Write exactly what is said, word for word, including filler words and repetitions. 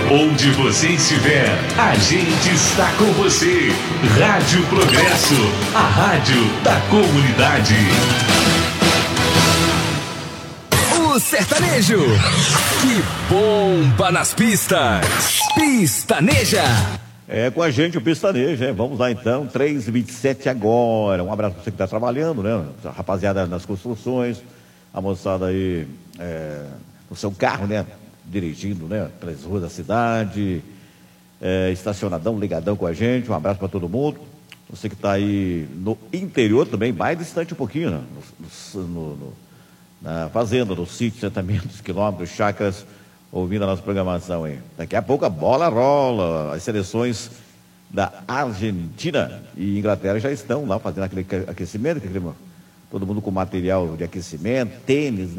Onde você estiver, a gente está com você. Rádio Progresso, a rádio da comunidade. O sertanejo que bomba nas pistas. Pistaneja. É com a gente o Pistaneja, hein? Vamos lá então, três e vinte e sete agora. Um abraço para você que está trabalhando, né? A rapaziada nas construções, a moçada aí é, no seu carro, né? Dirigindo, né? Pelas ruas da cidade, é, estacionadão, ligadão com a gente. Um abraço para todo mundo. Você que está aí no interior também, mais distante um pouquinho, né? No, no, no, na fazenda, no sítio, assentamentos, quilômetros, chácaras, ouvindo a nossa programação aí. Daqui a pouco a bola rola, as seleções da Argentina e Inglaterra já estão lá fazendo aquele aquecimento, aquele, todo mundo com material de aquecimento, tênis,